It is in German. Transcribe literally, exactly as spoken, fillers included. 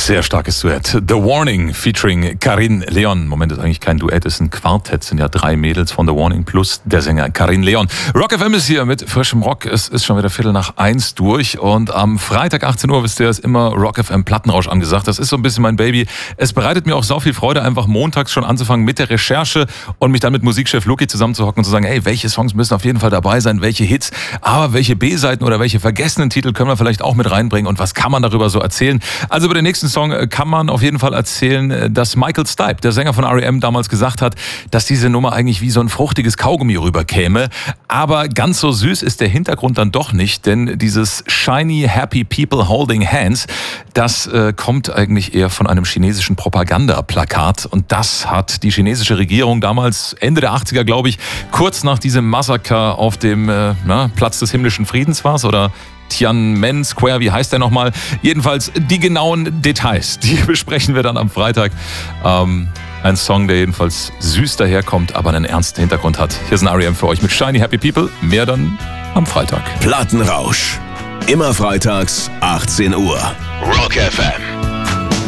Sehr starkes Duett. The Warning featuring Karin Leon. Moment, ist eigentlich kein Duett, ist ein Quartett. Sind ja drei Mädels von The Warning plus der Sänger Karin Leon. Rock F M ist hier mit frischem Rock. Es ist schon wieder Viertel nach eins durch. Und am Freitag achtzehn Uhr, wisst ihr, ist immer Rock F M Plattenrausch angesagt. Das ist so ein bisschen mein Baby. Es bereitet mir auch so viel Freude, einfach montags schon anzufangen mit der Recherche und mich dann mit Musikchef Luki zusammenzuhocken und zu sagen, hey, welche Songs müssen auf jeden Fall dabei sein, welche Hits, aber welche B-Seiten oder welche vergessenen Titel können wir vielleicht auch mit reinbringen und was kann man darüber so erzählen? Also über den nächsten Song kann man auf jeden Fall erzählen, dass Michael Stipe, der Sänger von R E M, damals gesagt hat, dass diese Nummer eigentlich wie so ein fruchtiges Kaugummi rüberkäme. Aber ganz so süß ist der Hintergrund dann doch nicht, denn dieses Shiny Happy People Holding Hands, das äh, kommt eigentlich eher von einem chinesischen Propagandaplakat. Und das hat die chinesische Regierung damals, Ende der achtziger, glaube ich, kurz nach diesem Massaker auf dem äh, na, Platz des himmlischen Friedens war es, oder Tiananmen Square, wie heißt der nochmal? Jedenfalls die genauen Details, die besprechen wir dann am Freitag. Ähm, ein Song, der jedenfalls süß daherkommt, aber einen ernsten Hintergrund hat. Hier ist ein R E M für euch mit Shiny Happy People. Mehr dann am Freitag. Plattenrausch. Immer freitags, achtzehn Uhr. Rock F M.